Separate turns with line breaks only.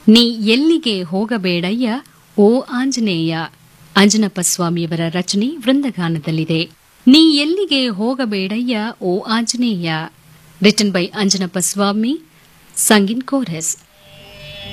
ನೀ ಎಲ್ಲಿಗೆ ಹೋಗಬೇಡಯ್ಯ ಓ ಆಂಜನೇಯ. ಅಂಜನಪ್ಪ ಸ್ವಾಮಿಯವರ ರಚನೆ ವೃಂದಗಾನದಲ್ಲಿದೆ. ನೀ ಎಲ್ಲಿಗೆ ಹೋಗಬೇಡಯ್ಯ ಓ Anjaneya, written by Anjanappa Swami, ಸಂಗಿನ್ chorus.